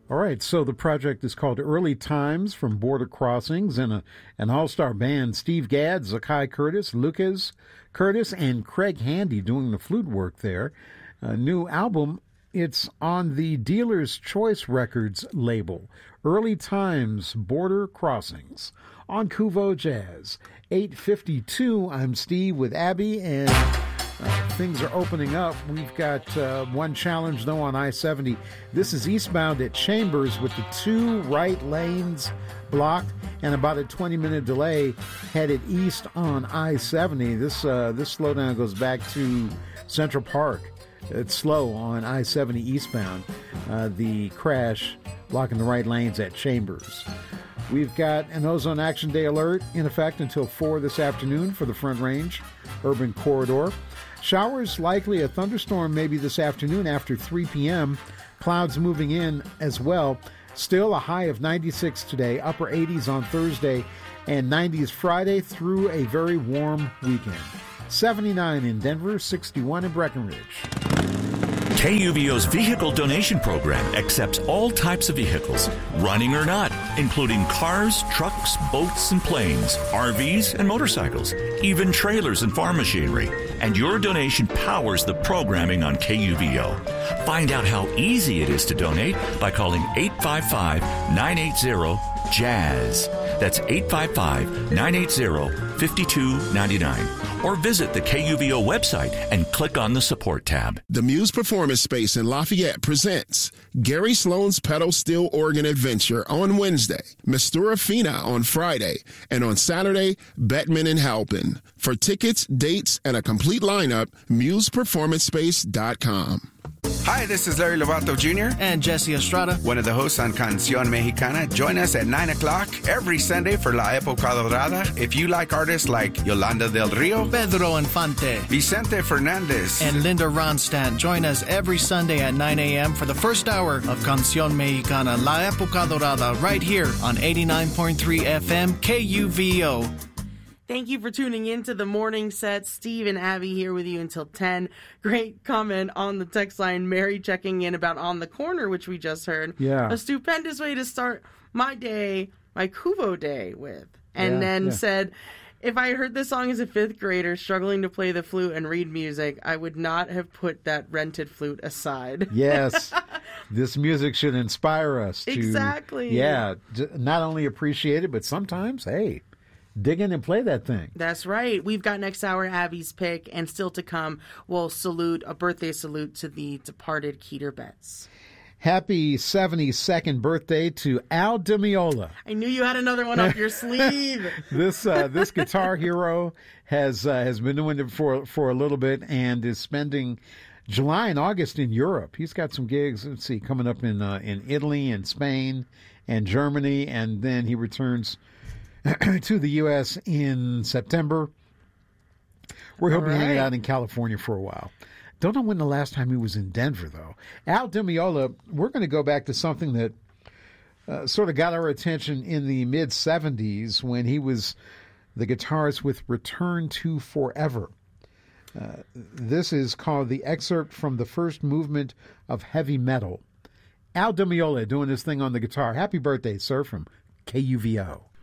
All right, so the project is called Early Times from Border Crossings, and an all-star band, Steve Gadd, Zakai Curtis, Lucas Curtis, and Craig Handy doing the flute work there. A new album, it's on the Dealer's Choice Records label. Early Times, Border Crossings, on Kuvo Jazz. 8:52, I'm Steve with Abby, and things are opening up. We've got one challenge, though, on I-70. This is eastbound at Chambers with the two right lanes blocked and about a 20-minute delay headed east on I-70. This slowdown goes back to Central Park. It's slow on I-70 eastbound. The crash blocking the right lanes at Chambers. We've got an Ozone Action Day alert in effect until 4 this afternoon for the Front Range Urban Corridor. Showers likely, a thunderstorm maybe this afternoon after 3 p.m. Clouds moving in as well. Still a high of 96 today, upper 80s on Thursday, and 90s Friday through a very warm weekend. 79 in Denver, 61 in Breckenridge. KUVO's vehicle donation program accepts all types of vehicles, running or not, including cars, trucks, boats, and planes, RVs, and motorcycles, even trailers and farm machinery. And your donation powers the programming on KUVO. Find out how easy it is to donate by calling 855-980-JAZZ. That's 855-980-5299. Or visit the KUVO website and click on the support tab. The Muse Performance Space in Lafayette presents Gary Sloan's Pedal Steel Organ Adventure on Wednesday, Mistura Fina on Friday, and on Saturday, Bettman and Halpin. For tickets, dates, and a complete lineup, museperformancespace.com. Hi, this is Larry Lovato Jr. and Jesse Estrada, one of the hosts on Canción Mexicana. Join us at 9 o'clock every Sunday for La Época Dorada. If you like artists like Yolanda del Rio, Pedro Infante, Vicente Fernandez, and Linda Ronstadt, join us every Sunday at 9 a.m. for the first hour of Canción Mexicana, La Época Dorada, right here on 89.3 FM KUVO. Thank you for tuning in to the morning set. Steve and Abby here with you until 10. Great comment on the text line. Mary checking in about On the Corner, which we just heard. Yeah. A stupendous way to start my day, my Kuvo day with. And said, if I heard this song as a fifth grader struggling to play the flute and read music, I would not have put that rented flute aside. Yes. This music should inspire us to, exactly. Not only appreciate it, but sometimes, hey, dig in and play that thing. That's right. We've got next hour Abby's pick, and still to come, we'll salute a birthday salute to the departed Keeter Betts. Happy 72nd birthday to Al Di Meola. I knew you had another one up your sleeve. This guitar hero has been doing it for a little bit and is spending July and August in Europe. He's got some gigs, let's see, coming up in Italy and Spain and Germany, and then he returns to the U.S. in September. We're hoping to hang out in California for a while. Don't know when the last time he was in Denver, though. Al Di Meola, we're going to go back to something that sort of got our attention in the mid-'70s when he was the guitarist with Return to Forever. This is called the excerpt from the first movement of Heavy Metal. Al Di Meola doing his thing on the guitar. Happy birthday, sir, from KUVO.